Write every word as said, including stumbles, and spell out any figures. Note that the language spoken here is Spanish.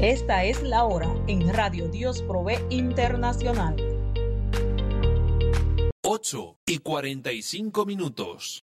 Esta es la hora en Radio Dios Provee Internacional. ocho y cuarenta y cinco minutos.